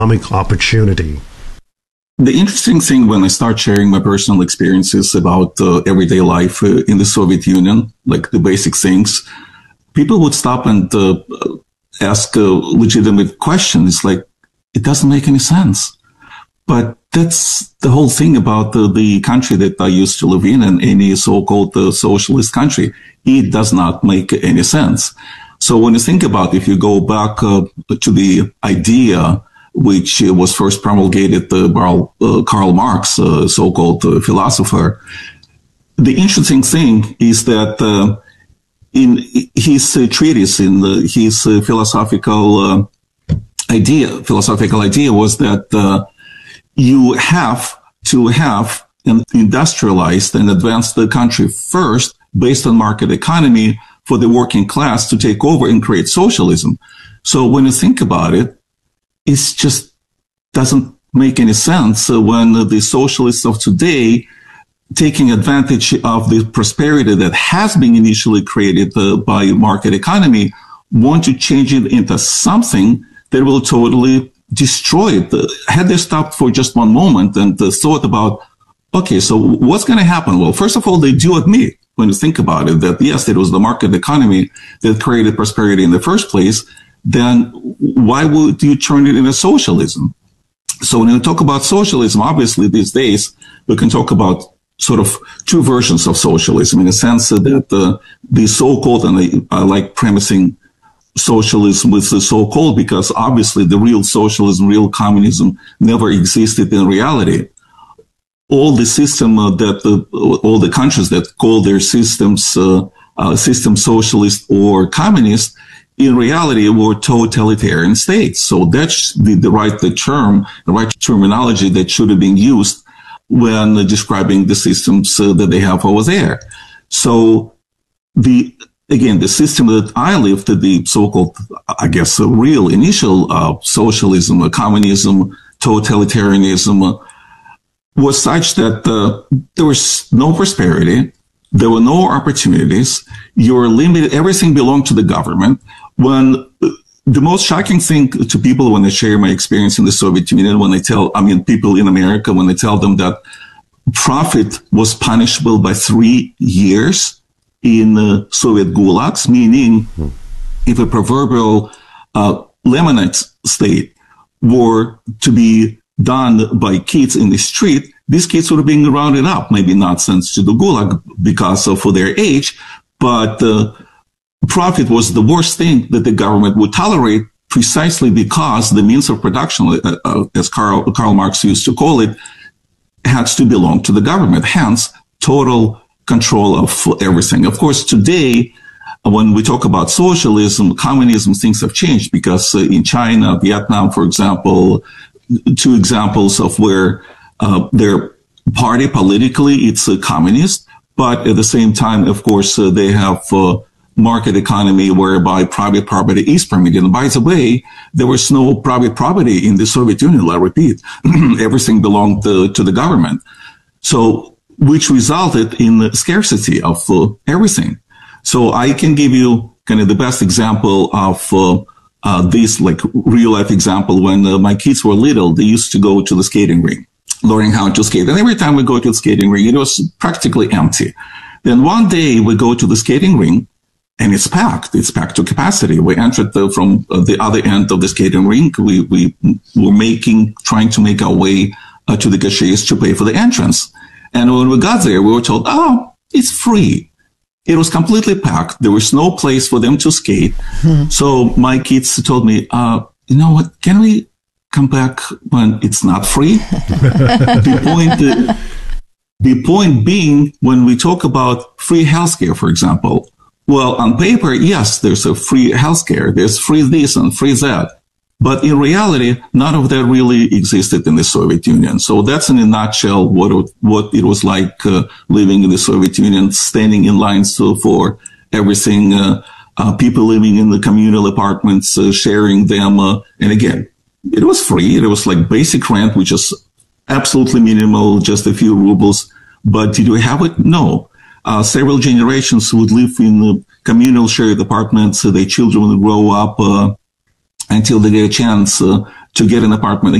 economic opportunity. The interesting thing when I start sharing my personal experiences about everyday life in the Soviet Union, like the basic things, people would stop and ask legitimate questions like, it doesn't make any sense. But that's the whole thing about the country that I used to live in, and any so-called socialist country. It does not make any sense. So when you think about, if you go back to the idea which was first promulgated by Karl Marx, so-called philosopher, the interesting thing is that in his treatise, in his philosophical idea was that you have to have an industrialized and advanced country first, based on market economy, for the working class to take over and create socialism. So when you think about it, it just doesn't make any sense when the socialists of today, taking advantage of the prosperity that has been initially created by market economy, want to change it into something that will totally destroy it. Had they stopped for just one moment and thought about, okay, so what's going to happen? Well, first of all, they do admit, when you think about it, that yes, it was the market economy that created prosperity in the first place. Then why would you turn it into socialism? So when you talk about socialism, obviously these days we can talk about sort of two versions of socialism, in the sense that the so-called, and I like premising socialism with the so-called, because obviously the real socialism, real communism never existed in reality. All the system all the countries that call their systems system socialist or communist, in reality were totalitarian states. So that's the right terminology that should have been used when describing the systems that they have over there. So the system that I lived, the so-called, I guess, real initial socialism, communism, totalitarianism, was such that there was no prosperity, there were no opportunities, you were limited, everything belonged to the government. When the most shocking thing to people when they share my experience in the Soviet Union, people in America, when I tell them that profit was punishable by 3 years in Soviet gulags, meaning if a proverbial lemonade state were to be done by kids in the street, these kids would have been rounded up, maybe not sent to the gulag because of their age, but profit was the worst thing that the government would tolerate, precisely because the means of production, as Karl Marx used to call it, had to belong to the government, hence total control of everything. Of course, today, when we talk about socialism, communism, things have changed, because in China, Vietnam, for example, two examples of where their party politically, it's a communist, but at the same time, of course, they have market economy whereby private property is permitted. And by the way, there was no private property in the Soviet Union, I repeat. Everything belonged to the government. So, which resulted in the scarcity of everything. So I can give you kind of the best example of this, like, real life example. When my kids were little, they used to go to the skating rink, learning how to skate. And every time we go to the skating rink, it was practically empty. Then one day we go to the skating rink, and it's packed. It's packed to capacity. We entered from the other end of the skating rink. We were trying to make our way to the cashiers to pay for the entrance. And when we got there, we were told, oh, it's free. It was completely packed. There was no place for them to skate. So my kids told me, you know what, can we come back when it's not free? The point being, when we talk about free healthcare, for example, well, on paper, yes, there's a free healthcare. There's free this and free that. But in reality, none of that really existed in the Soviet Union. So that's in a nutshell what it was like living in the Soviet Union, standing in lines for everything, people living in the communal apartments, sharing them. And again, it was free. It was like basic rent, which is absolutely minimal, just a few rubles. But did we have it? No. Several generations would live in communal shared apartments. Their children would grow up until they get a chance to get an apartment